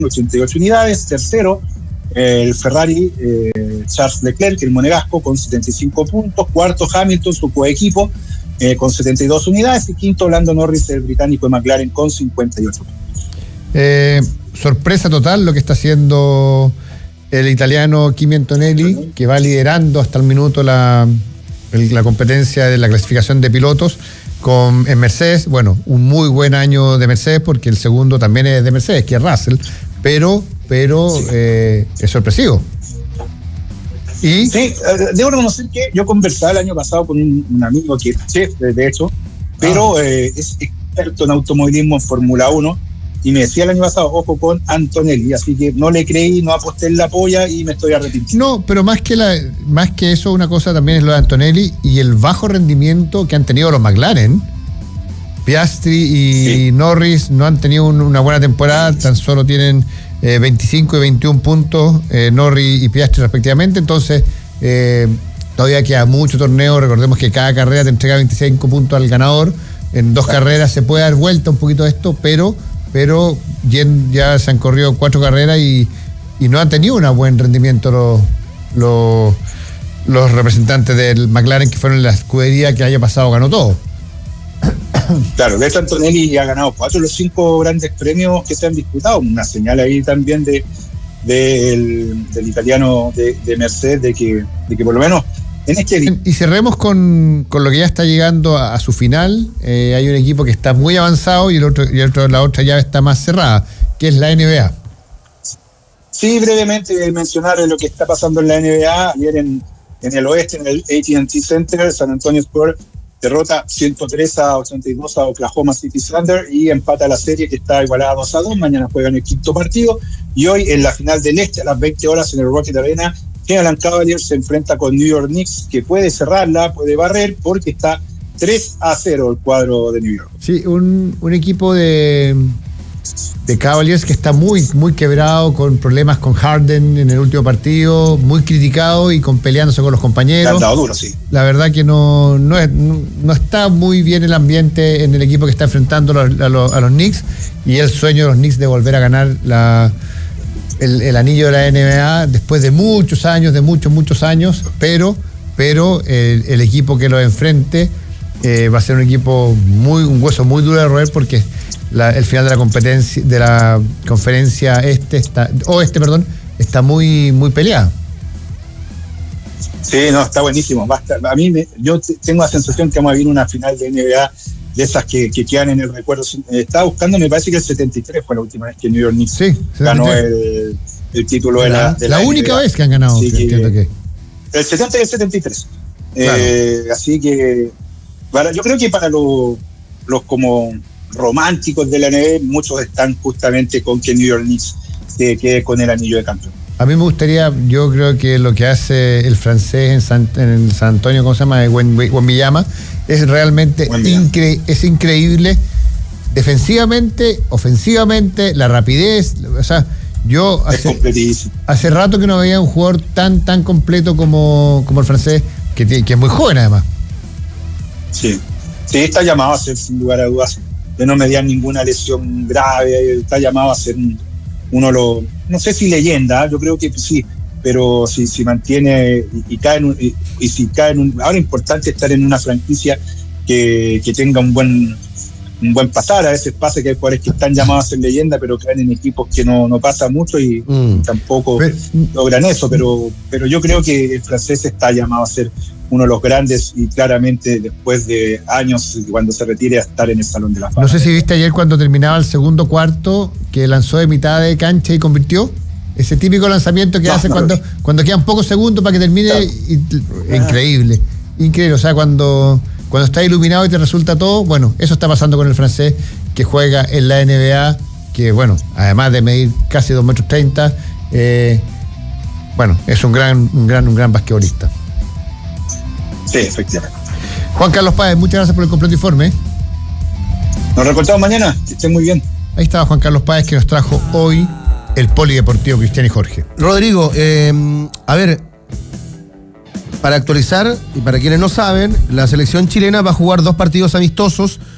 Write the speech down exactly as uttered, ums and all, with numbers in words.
ochenta y ocho unidades. Tercero, el Ferrari eh, Charles Leclerc, el monegasco, con setenta y cinco puntos. Cuarto, Hamilton, su coequipo, eh, con setenta y dos unidades. Y quinto, Lando Norris, el británico de McLaren, con cincuenta y ocho puntos. Eh, sorpresa total lo que está haciendo el italiano Kimi Antonelli, que va liderando hasta el minuto la, la competencia de la clasificación de pilotos con, en Mercedes. Bueno, un muy buen año de Mercedes, porque el segundo también es de Mercedes, que es Russell, pero, pero sí. eh, es sorpresivo. Y sí, debo reconocer que yo conversaba el año pasado con un, un amigo que es chef, de hecho, pero ah. eh, es experto en automovilismo en Fórmula uno, y me decía el año pasado, ojo con Antonelli, así que no le creí, no aposté en la polla y me estoy arrepintiendo. No, pero más que la, más que eso, una cosa también es lo de Antonelli y el bajo rendimiento que han tenido los McLaren. Piastri y sí. Norris no han tenido un, una buena temporada, tan solo tienen eh, veinticinco y veintiún puntos, eh, Norris y Piastri respectivamente, entonces eh, todavía queda mucho torneo. Recordemos que cada carrera te entrega veinticinco puntos al ganador, en dos claro. carreras se puede dar vuelta un poquito esto, pero pero ya se han corrido cuatro carreras y, y no han tenido un buen rendimiento los, los, los representantes del McLaren, que fueron la escudería que haya pasado ganó todo. Claro, de hecho Antonelli ha ganado cuatro de los cinco grandes premios que se han disputado, una señal ahí también de, de el, del italiano de, de Mercedes, de que, de que por lo menos en este... Y cerremos con, con lo que ya está llegando a, a su final. Eh, hay un equipo que está muy avanzado y el otro, y el otro, la otra llave está más cerrada, que es la N B A. Sí, brevemente mencionar lo que está pasando en la N B A. Ayer en, en el oeste, en el A T and T Center, San Antonio Spurs derrota ciento tres a ochenta y dos a Oklahoma City Thunder y empata la serie, que está igualada dos a dos. Mañana juegan el quinto partido y hoy en la final del este a las veinte horas en el Rocket Arena, Cleveland Cavaliers se enfrenta con New York Knicks, que puede cerrarla, puede barrer, porque está tres a cero el cuadro de New York. Sí, un, un equipo de, de Cavaliers que está muy, muy quebrado, con problemas con Harden en el último partido, muy criticado y con peleándose con los compañeros. Le han dado duro, sí. La verdad que no, no, es, no, no está muy bien el ambiente en el equipo que está enfrentando a los, a los, a los Knicks, y el sueño de los Knicks de volver a ganar la... El, el anillo de la N B A después de muchos años, de muchos, muchos años, pero, pero el, el equipo que lo enfrente eh, va a ser un equipo muy, un hueso muy duro de roer, porque la, el final de la competencia, de la conferencia este está, oeste, perdón, está muy, muy peleada. Sí, no, está buenísimo. Basta. A mí me, yo tengo la sensación que vamos a vivir una final de N B A de esas que, que quedan en el recuerdo. Estaba buscando, me parece que el setenta y tres fue la última vez que New York Knicks sí, ganó el, el título de la, de la, la única vez que han ganado. Sí, que, que, el setenta y el setenta y tres. Claro. Eh, así que para, yo creo que para los, los como románticos de la N B A, muchos están justamente con que New York Knicks se quede con el anillo de campeón. A mí me gustaría, yo creo que lo que hace el francés en San, en San Antonio, ¿cómo se llama? Wembanyama, es realmente incre, es increíble, defensivamente, ofensivamente, la rapidez, o sea, yo hace, hace rato que no veía un jugador tan tan completo como, como el francés, que, que es muy joven además. Sí, sí, está llamado a ser, sin lugar a dudas, de no mediar ninguna lesión grave, está llamado a ser un, uno lo, no sé si leyenda, yo creo que sí, pero si, si mantiene y, y cae en un, y, y si cae en un, ahora es importante estar en una franquicia que, que tenga un buen un buen pasar. A veces pasa que hay jugadores que están llamados a ser leyenda, pero caen en equipos que no, no pasa mucho y mm. tampoco pero, logran eso, pero, pero yo creo que el francés está llamado a ser uno de los grandes y claramente después de años, cuando se retire, a estar en el Salón de la Fama. No sé si viste ayer cuando terminaba el segundo cuarto, que lanzó de mitad de cancha y convirtió. Ese típico lanzamiento que no, hace no, cuando, no. cuando quedan pocos segundos para que termine. Claro. Y, y, increíble, increíble. O sea, cuando, cuando está iluminado y te resulta todo, bueno, eso está pasando con el francés, que juega en la N B A, que bueno, además de medir casi dos metros treinta, eh, bueno, es un gran, un gran, un gran basquetbolista. Sí, efectivamente. Juan Carlos Páez, muchas gracias por el completo informe. Nos reencontramos mañana, que estén muy bien. Ahí estaba Juan Carlos Páez, que nos trajo hoy el Polideportivo Cristian y Jorge. Rodrigo, eh, a ver, para actualizar, y para quienes no saben, la selección chilena va a jugar dos partidos amistosos